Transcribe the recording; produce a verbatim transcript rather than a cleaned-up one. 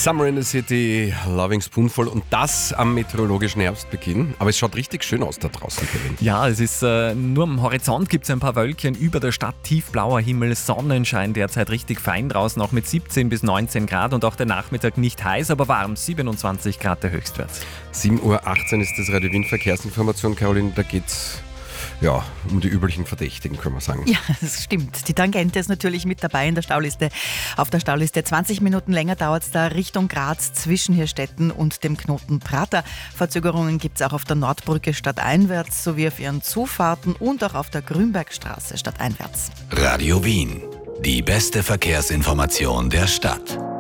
Summer in the City, Loving Spoonful und das am meteorologischen Herbstbeginn. Aber es schaut richtig schön aus da draußen, Kevin. Ja, es ist äh, nur am Horizont gibt es ein paar Wölkchen, über der Stadt tiefblauer Himmel, Sonnenschein derzeit richtig fein draußen, auch mit siebzehn bis neunzehn Grad und auch der Nachmittag nicht heiß, aber warm, siebenundzwanzig Grad der Höchstwert. sieben Uhr achtzehn ist das Radio Wien Verkehrsinformation, Caroline, da geht's ja um die üblichen Verdächtigen, können wir sagen. Ja, das stimmt. Die Tangente ist natürlich mit dabei in der Stauliste. Auf der Stauliste zwanzig Minuten länger dauert es da Richtung Graz zwischen Hirstetten und dem Knoten Prater. Verzögerungen gibt es auch auf der Nordbrücke stadteinwärts sowie auf ihren Zufahrten und auch auf der Grünbergstraße stadteinwärts. Radio Wien, die beste Verkehrsinformation der Stadt.